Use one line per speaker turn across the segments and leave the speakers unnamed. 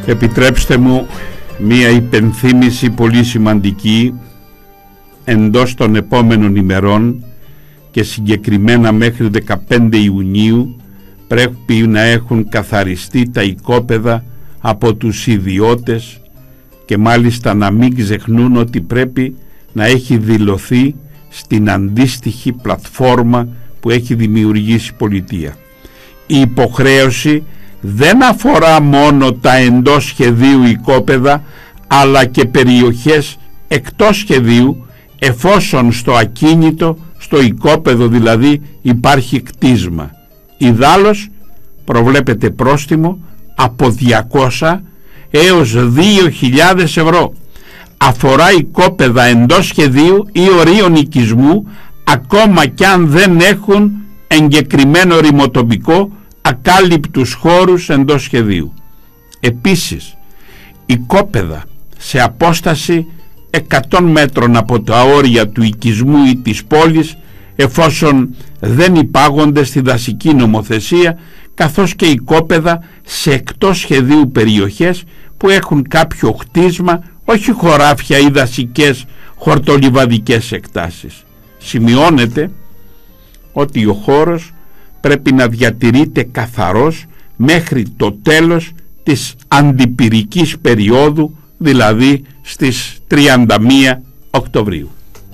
Επιτρέψτε μου μία υπενθύμηση πολύ σημαντική. Εντός των επόμενων ημερών και συγκεκριμένα μέχρι 15 Ιουνίου πρέπει να έχουν καθαριστεί τα οικόπεδα από τους ιδιώτες και μάλιστα να μην ξεχνούν ότι πρέπει να έχει δηλωθεί στην αντίστοιχη πλατφόρμα που έχει δημιουργήσει η πολιτεία. Η υποχρέωση δεν αφορά μόνο τα εντός σχεδίου οικόπεδα, αλλά και περιοχές εκτός σχεδίου, εφόσον στο ακίνητο, στο οικόπεδο δηλαδή, υπάρχει κτίσμα. Ιδάλλως προβλέπεται πρόστιμο από 200 έως 2.000 ευρώ. Αφορά οικόπεδα εντός σχεδίου ή ορίων οικισμού, ακόμα κι αν δεν έχουν εγκεκριμένο ρημοτοπικό, ακάλυπτους χώρους εντός σχεδίου. Επίσης, οικόπεδα σε απόσταση 100 μέτρων από τα όρια του οικισμού ή της πόλης, εφόσον δεν υπάγονται στη δασική νομοθεσία, καθώς και οικόπεδα σε εκτός σχεδίου περιοχές που έχουν κάποιο κτίσμα, όχι χωράφια ή δασικές χορτολιβαδικές εκτάσεις. Σημειώνεται ότι ο χώρος πρέπει να διατηρείται καθαρός μέχρι το τέλος της αντιπυρικής περίοδου, δηλαδή στις 31 Οκτωβρίου.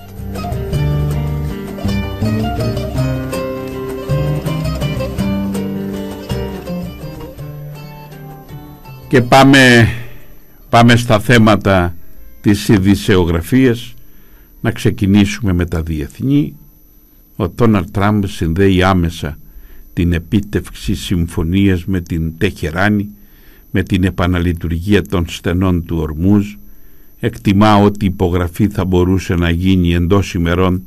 Και πάμε στα θέματα της ειδησεογραφίας. Να ξεκινήσουμε με τα διεθνή. Ο Ντόναλντ Τραμπ συνδέει άμεσα την επίτευξη συμφωνίας με την Τεχεράνη με την επαναλειτουργία των στενών του Ορμούζ. Εκτιμά ότι η υπογραφή θα μπορούσε να γίνει εντός ημερών,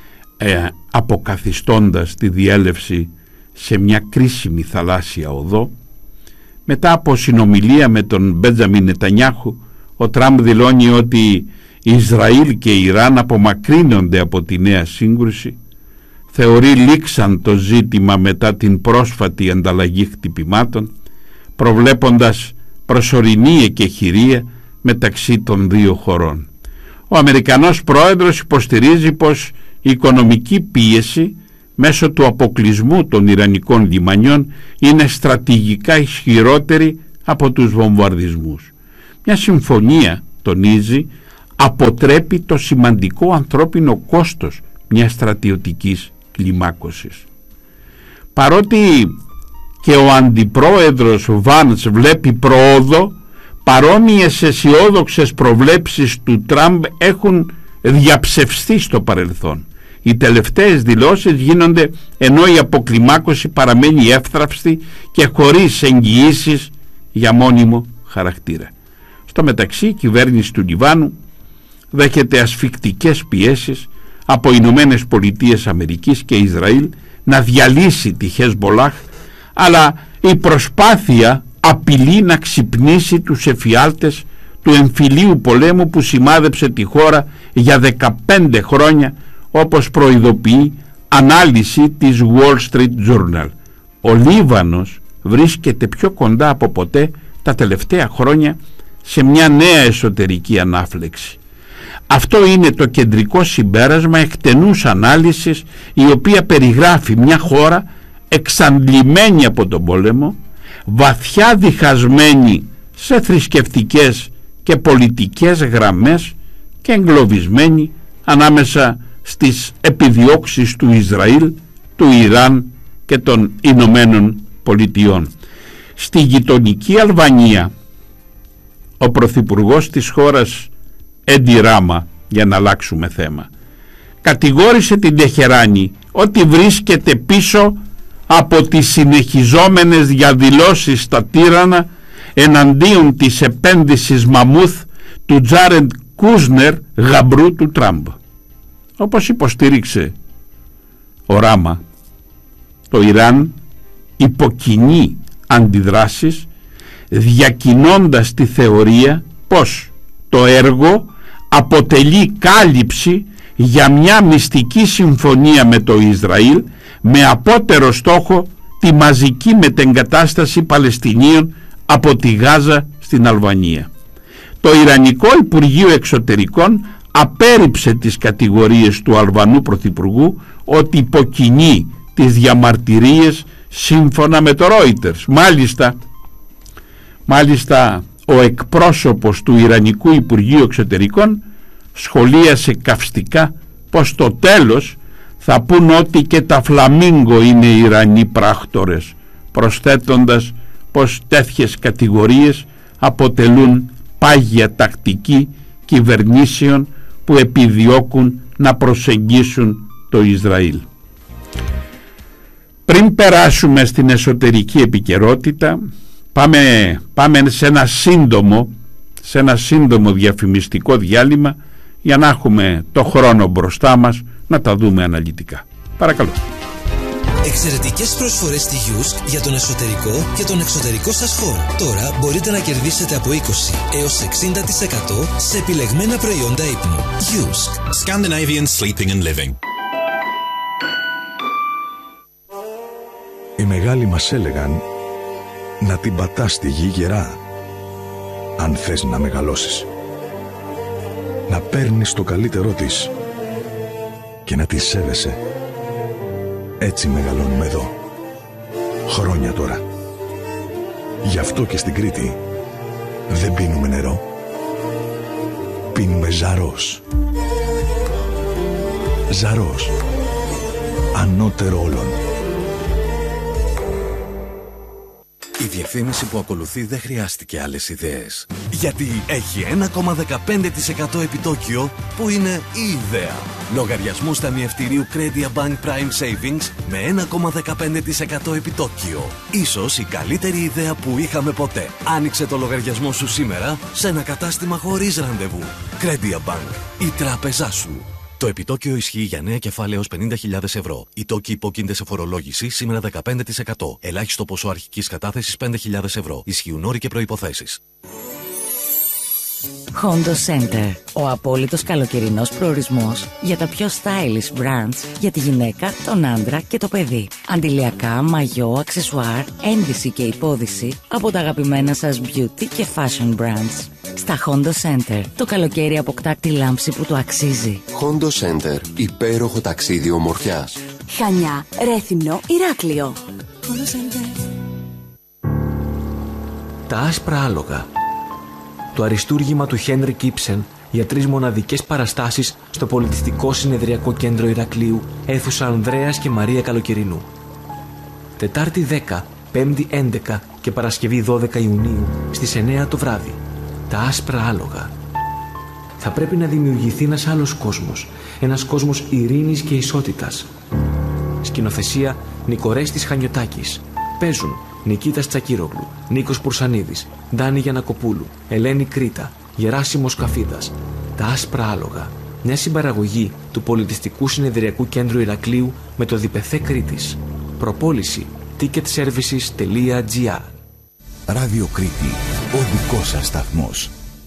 αποκαθιστώντας τη διέλευση σε μια κρίσιμη θαλάσσια οδό. Μετά από συνομιλία με τον Μπέντζαμιν Νετανιάχου, ο Τραμπ δηλώνει ότι Ισραήλ και Ιράν απομακρύνονται από τη νέα σύγκρουση. Θεωρεί λήξαν το ζήτημα μετά την πρόσφατη ανταλλαγή χτυπημάτων, προβλέποντας προσωρινή εκεχηρία μεταξύ των δύο χωρών. Ο Αμερικανός πρόεδρος υποστηρίζει πως η οικονομική πίεση μέσω του αποκλεισμού των Ιρανικών λιμανιών είναι στρατηγικά ισχυρότερη από τους βομβαρδισμούς. Μια συμφωνία, τονίζει, αποτρέπει το σημαντικό ανθρώπινο κόστος μιας στρατιωτικής κλιμάκωσης. Παρότι και ο αντιπρόεδρος Βάνς βλέπει προόδο, παρόμοιες αισιόδοξες προβλέψεις του Τραμπ έχουν διαψευστεί στο παρελθόν. Οι τελευταίες δηλώσεις γίνονται ενώ η αποκλιμάκωση παραμένει εύθραυστη και χωρίς εγγυήσεις για μόνιμο χαρακτήρα. Στο μεταξύ, η κυβέρνηση του Λιβάνου δέχεται ασφικτικές πιέσεις από Ηνωμένες Πολιτείες Αμερικής και Ισραήλ να διαλύσει τη Χεσμολάχ, αλλά η προσπάθεια απειλεί να ξυπνήσει τους εφιάλτες του εμφυλίου πολέμου που σημάδεψε τη χώρα για 15 χρόνια, όπως προειδοποιεί ανάλυση της Wall Street Journal. Ο Λίβανος βρίσκεται πιο κοντά από ποτέ τα τελευταία χρόνια σε μια νέα εσωτερική ανάφλεξη. Αυτό είναι το κεντρικό συμπέρασμα εκτενούς ανάλυσης, η οποία περιγράφει μια χώρα εξαντλημένη από τον πόλεμο, βαθιά διχασμένη σε θρησκευτικές και πολιτικές γραμμές και εγκλωβισμένη ανάμεσα στις επιδιώξεις του Ισραήλ, του Ιράν και των Ηνωμένων Πολιτειών. Στη γειτονική Αλβανία, ο πρωθυπουργός της χώρας, Έντι Ράμα, για να αλλάξουμε θέμα, κατηγόρησε την Τεχεράνη ότι βρίσκεται πίσω από τις συνεχιζόμενες διαδηλώσεις στα Τύρανα εναντίον της επένδυσης μαμούθ του Τζάρεντ Κούσνερ, γαμπρού του Τραμπ. Όπως υποστήριξε ο Ράμα, το Ιράν υποκινεί αντιδράσεις, διακινώντας τη θεωρία πως το έργο αποτελεί κάλυψη για μια μυστική συμφωνία με το Ισραήλ με απότερο στόχο τη μαζική μετεγκατάσταση Παλαιστινίων από τη Γάζα στην Αλβανία. Το Ιρανικό Υπουργείο Εξωτερικών απέρριψε τις κατηγορίες του Αλβανού Πρωθυπουργού ότι υποκινεί τις διαμαρτυρίες σύμφωνα με το Reuters. Μάλιστα ο εκπρόσωπος του Ιρανικού Υπουργείου Εξωτερικών σχολίασε καυστικά πως στο τέλος θα πούν ότι και τα φλαμίγκο είναι Ιρανοί πράκτορες, προσθέτοντας πως τέτοιες κατηγορίες αποτελούν πάγια τακτική κυβερνήσεων που επιδιώκουν να προσεγγίσουν το Ισραήλ. Πριν περάσουμε στην εσωτερική επικαιρότητα, πάμε σε ένα σύντομο διαφημιστικό διάλειμμα για να έχουμε το χρόνο μπροστά μας να τα δούμε αναλυτικά. Παρακαλώ.
Εξαιρετικές προσφορές στη Jysk για τον εσωτερικό και τον εξωτερικό σας χώρο. Τώρα μπορείτε να κερδίσετε από 20 έως 60% σε επιλεγμένα προϊόντα ύπνου. Jysk.
Scandinavian Sleeping and Living.
Οι μεγάλοι μας έλεγαν να την πατάς στη γη γερά, αν θες να μεγαλώσεις. Να παίρνεις το καλύτερό της και να τη σέβεσαι. Έτσι μεγαλώνουμε εδώ. Χρόνια τώρα. Γι' αυτό και στην Κρήτη δεν πίνουμε νερό. Πίνουμε Ζαρός. Ζαρός. Ανώτερο όλων.
Η διαφήμιση που ακολουθεί δεν χρειάστηκε άλλες ιδέες. Γιατί έχει 1,15% επιτόκιο που είναι η ιδέα. Λογαριασμού ταμιευτηρίου Credia Bank Prime Savings με 1,15% επιτόκιο. Ίσως η καλύτερη ιδέα που είχαμε ποτέ. Άνοιξε το λογαριασμό σου σήμερα σε ένα κατάστημα χωρίς ραντεβού. Credia Bank, η τράπεζά σου. Το επιτόκιο ισχύει για νέα κεφάλαια έως 50.000 ευρώ. Οι τόκοι υπόκεινται σε φορολόγηση σήμερα 15%. Ελάχιστο ποσό αρχικής κατάθεσης 5.000 ευρώ. Ισχύουν όροι και προϋποθέσεις.
Hondo Center. Ο απόλυτος καλοκαιρινός προορισμός για τα πιο stylish brands για τη γυναίκα, τον άντρα και το παιδί. Αντιλιακά, μαγιό, αξεσουάρ, ένδυση και υπόδυση από τα αγαπημένα σας beauty και fashion brands. Στα Hondo Center το καλοκαίρι αποκτά τη λάμψη που του αξίζει.
Hondo Center. Υπέροχο ταξίδι ομορφιάς.
Χανιά, Ρέθυμνο, Ηράκλειο. Hondo Center.
Τα άσπρα άλογα. Το αριστούργημα του Χένρικ Ήψεν για 3 μοναδικές παραστάσεις στο Πολιτιστικό Συνεδριακό Κέντρο Ηρακλείου, αίθουσα Ανδρέας και Μαρία Καλοκαιρινού. Τετάρτη 10, Πέμπτη 11 και Παρασκευή 12 Ιουνίου στις 9 το βράδυ. Τα άσπρα άλογα. Θα πρέπει να δημιουργηθεί ένας άλλος κόσμος. Ένας κόσμος ειρήνης και ισότητας. Σκηνοθεσία Νικορέστης Χανιωτάκης. Παίζουν Νικήτας Τσακίρογλου, Νίκος Πουρσανίδης, Ντάνη Γιαννακοπούλου, Ελένη Κρήτα, Γεράσιμος Καφίδας. Τα άσπρα άλογα. Μια συμπαραγωγή του Πολιτιστικού Συνεδριακού Κέντρου Ηρακλείου με το ΔΠΘ Κρήτης. Προπόληση ticketservices.gr.
Ράδιο Κρήτη. Ο δικός σας σταθμός.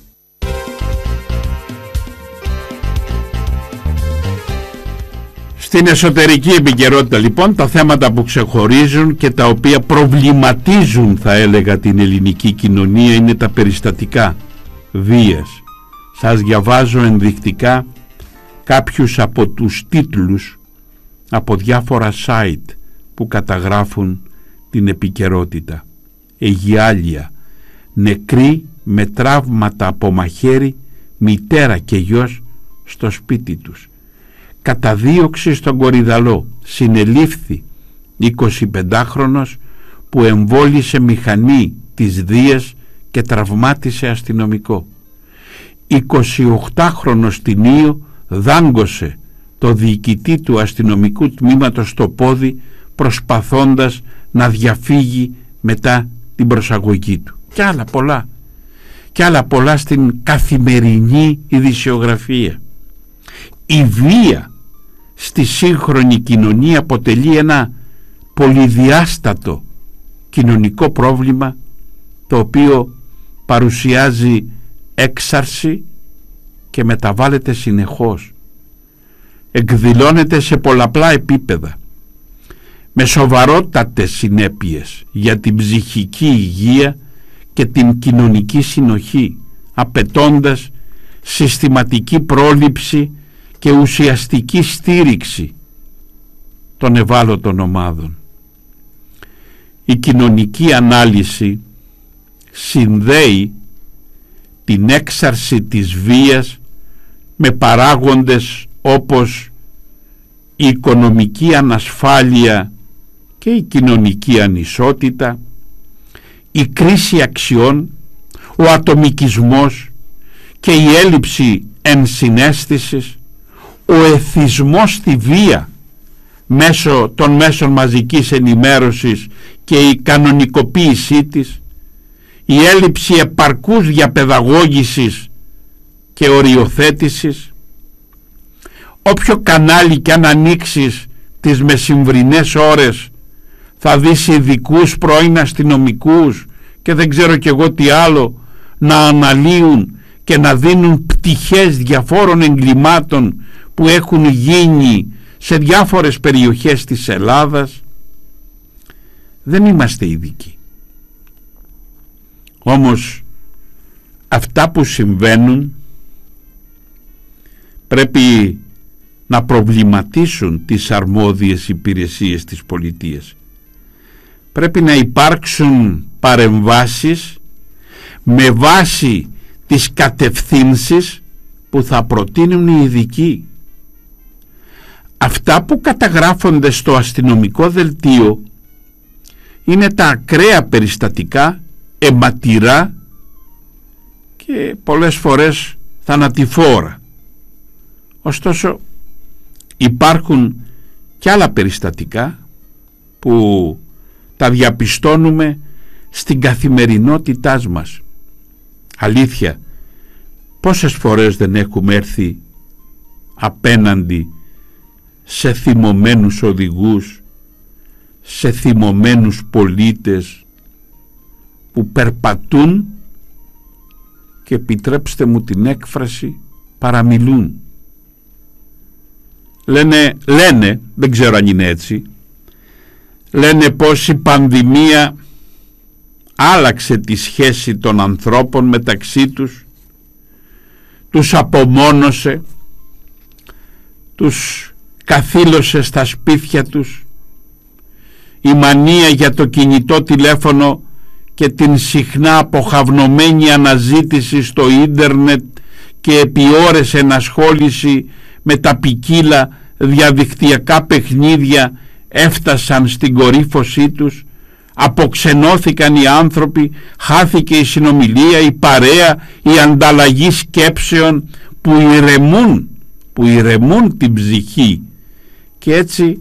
Στην εσωτερική επικαιρότητα λοιπόν, τα θέματα που ξεχωρίζουν και τα οποία προβληματίζουν, θα έλεγα, την ελληνική κοινωνία είναι τα περιστατικά βίας. Σας διαβάζω ενδεικτικά κάποιους από τους τίτλους από διάφορα site που καταγράφουν την επικαιρότητα. Αιγιάλια, νεκροί με τραύματα από μαχαίρι, μητέρα και γιος στο σπίτι τους. Καταδίωξη στον Κορυδαλό, συνελήφθη 25χρονος που εμβόλισε μηχανή της Δίας και τραυμάτισε αστυνομικό. 28χρονος στην Ήο δάγκωσε το διοικητή του αστυνομικού τμήματος στο πόδι προσπαθώντας να διαφύγει μετά την προσαγωγή του. Και άλλα πολλά στην καθημερινή ειδησιογραφία. Η βία στη σύγχρονη κοινωνία αποτελεί ένα πολυδιάστατο κοινωνικό πρόβλημα, το οποίο παρουσιάζει έξαρση και μεταβάλλεται συνεχώς. Εκδηλώνεται σε πολλαπλά επίπεδα, με σοβαρότατες συνέπειες για την ψυχική υγεία και την κοινωνική συνοχή, απαιτώντας συστηματική πρόληψη και ουσιαστική στήριξη των ευάλωτων ομάδων. Η κοινωνική ανάλυση συνδέει την έξαρση της βίας με παράγοντες όπως η οικονομική ανασφάλεια και η κοινωνική ανισότητα, η κρίση αξιών, ο ατομικισμός και η έλλειψη ενσυναίσθησης, ο εθισμός στη βία μέσω των μέσων μαζικής ενημέρωσης και η κανονικοποίησή της, η έλλειψη επαρκούς διαπαιδαγώγησης και οριοθέτησης. Όποιο κανάλι κι αν ανοίξεις τις μεσημβρινές ώρες θα δεις ειδικούς πρώην αστυνομικούς και δεν ξέρω κι εγώ τι άλλο να αναλύουν και να δίνουν πτυχές διαφόρων εγκλημάτων που έχουν γίνει σε διάφορες περιοχές της Ελλάδας. Δεν είμαστε ειδικοί. Όμως αυτά που συμβαίνουν πρέπει να προβληματίσουν τις αρμόδιες υπηρεσίες της πολιτείας. Πρέπει να υπάρξουν παρεμβάσεις με βάση τις κατευθύνσεις που θα προτείνουν οι ειδικοί. Αυτά που καταγράφονται στο αστυνομικό δελτίο είναι τα ακραία περιστατικά, αιματηρά και πολλές φορές θανατηφόρα. Ωστόσο υπάρχουν και άλλα περιστατικά που τα διαπιστώνουμε στην καθημερινότητά μας. Αλήθεια, πόσες φορές δεν έχουμε έρθει απέναντι σε θυμωμένους οδηγούς, σε θυμωμένους πολίτες που περπατούν και, επιτρέψτε μου την έκφραση, παραμιλούν. Λένε, δεν ξέρω αν είναι έτσι, λένε πως η πανδημία άλλαξε τη σχέση των ανθρώπων μεταξύ τους απομόνωσε, τους καθήλωσε στα σπίτια τους. Η μανία για το κινητό τηλέφωνο και την συχνά αποχαυνομένη αναζήτηση στο ίντερνετ και επί ώρες ενασχόληση με τα ποικίλα διαδικτυακά παιχνίδια έφτασαν στην κορύφωσή τους. Αποξενώθηκαν οι άνθρωποι, χάθηκε η συνομιλία, η παρέα, η ανταλλαγή σκέψεων που ηρεμούν την ψυχή, και έτσι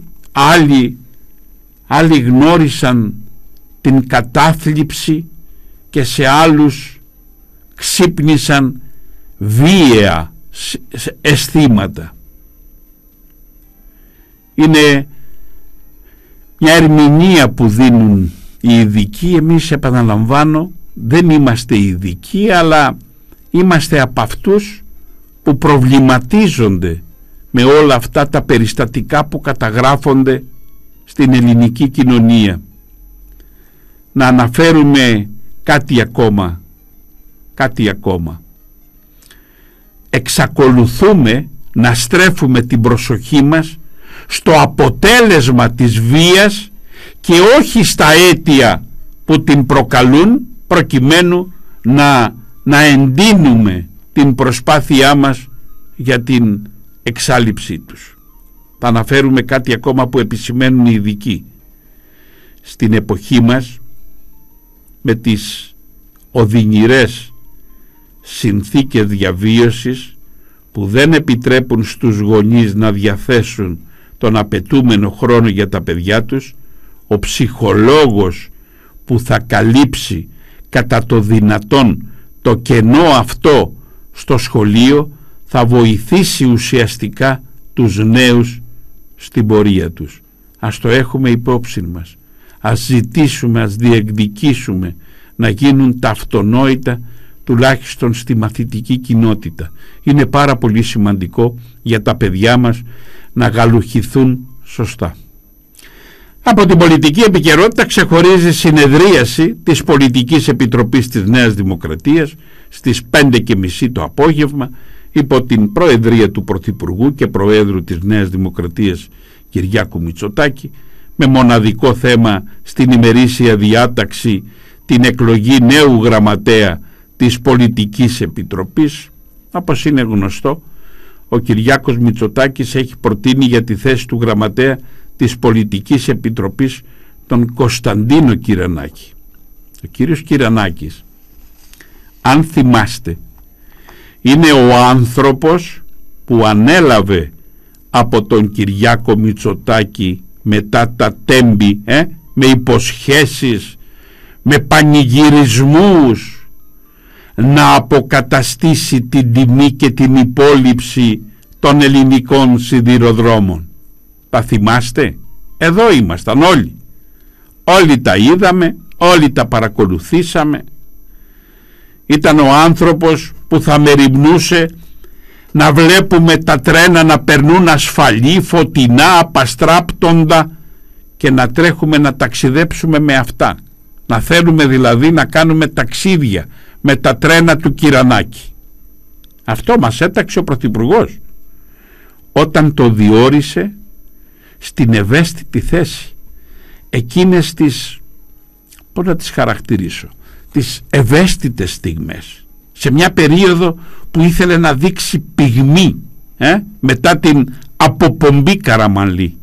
άλλοι γνώρισαν την κατάθλιψη και σε άλλους ξύπνησαν βίαια αισθήματα. Είναι μια ερμηνεία που δίνουν οι ειδικοί. Εμείς, επαναλαμβάνω, δεν είμαστε ειδικοί, αλλά είμαστε από αυτούς που προβληματίζονται με όλα αυτά τα περιστατικά που καταγράφονται στην ελληνική κοινωνία. Να αναφέρουμε κάτι ακόμα. Εξακολουθούμε να στρέφουμε την προσοχή μας στο αποτέλεσμα της βίας και όχι στα αίτια που την προκαλούν, προκειμένου να εντείνουμε την προσπάθειά μας για την εξάλειψή τους. Θα αναφέρουμε κάτι ακόμα που επισημαίνουν οι ειδικοί. Στην εποχή μας, με τις οδυνηρές συνθήκες διαβίωσης που δεν επιτρέπουν στους γονείς να διαθέσουν τον απαιτούμενο χρόνο για τα παιδιά τους, ο ψυχολόγος που θα καλύψει κατά το δυνατόν το κενό αυτό στο σχολείο θα βοηθήσει ουσιαστικά τους νέους στην πορεία τους. Ας το έχουμε υπόψη μας. Ας ζητήσουμε, ας διεκδικήσουμε να γίνουν τα αυτονόητα, τουλάχιστον στη μαθητική κοινότητα. Είναι πάρα πολύ σημαντικό για τα παιδιά μας να γαλουχηθούν σωστά. Από την πολιτική επικαιρότητα ξεχωρίζει συνεδρίαση της Πολιτικής Επιτροπής της Νέας Δημοκρατίας στις 5:30 το απόγευμα υπό την προεδρία του Πρωθυπουργού και Προέδρου της Νέας Δημοκρατίας Κυριάκου Μητσοτάκη, με μοναδικό θέμα στην ημερήσια διάταξη την εκλογή νέου γραμματέα της Πολιτικής Επιτροπής. Όπως είναι γνωστό, ο Κυριάκος Μητσοτάκης έχει προτείνει για τη θέση του γραμματέα της Πολιτικής Επιτροπής τον Κωνσταντίνο Κυρανάκη. Ο κύριος Κυρανάκης, αν θυμάστε, είναι ο άνθρωπος που ανέλαβε από τον Κυριάκο Μητσοτάκη μετά τα τέμπη, με υποσχέσεις, με πανηγυρισμούς, να αποκαταστήσει την τιμή και την υπόλοιψη των ελληνικών σιδηροδρόμων. Τα θυμάστε? Εδώ ήμασταν όλοι. Όλοι τα είδαμε, όλοι τα παρακολουθήσαμε. Ήταν ο άνθρωπος που θα μεριμνούσε να βλέπουμε τα τρένα να περνούν ασφαλή, φωτεινά, απαστράπτοντα και να τρέχουμε να ταξιδέψουμε με αυτά. Να θέλουμε δηλαδή να κάνουμε ταξίδια με τα τρένα του Κυρανάκη. Αυτό μας έταξε ο Πρωθυπουργός όταν το διόρισε στην ευαίσθητη θέση, εκείνες τις, πώς να τις χαρακτηρίσω, τις ευαίσθητες στιγμές, σε μια περίοδο που ήθελε να δείξει πυγμή μετά την αποπομπή Καραμανλή.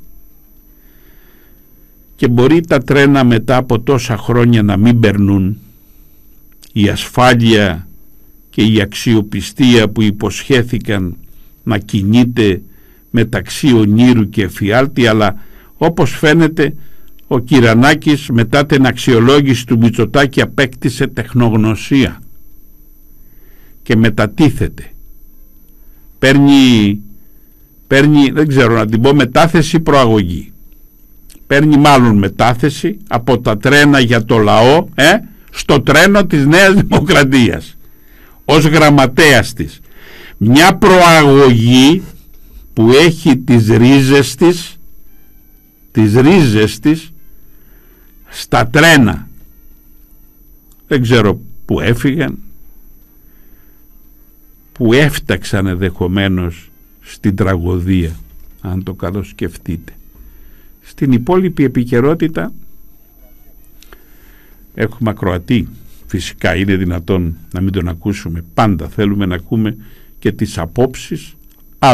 Και μπορεί τα τρένα μετά από τόσα χρόνια να μην περνούν, η ασφάλεια και η αξιοπιστία που υποσχέθηκαν να κινείται μεταξύ ονείρου και εφιάλτη, αλλά όπως φαίνεται ο Κυρανάκης μετά την αξιολόγηση του Μητσοτάκη απέκτησε τεχνογνωσία και μετατίθεται, παίρνει δεν ξέρω να την πω μετάθεση προαγωγή, παίρνει μάλλον μετάθεση από τα τρένα για το λαό στο τρένο της Νέας Δημοκρατίας ως γραμματέας της, μια προαγωγή που έχει τις ρίζες της στα τρένα, δεν ξέρω που έφυγαν, που έφταξαν ενδεχομένως στην τραγωδία, αν το καλώς σκεφτείτε. Στην υπόλοιπη επικαιρότητα έχουμε ακροατή, φυσικά είναι δυνατόν να μην τον ακούσουμε, πάντα θέλουμε να ακούμε και τις απόψεις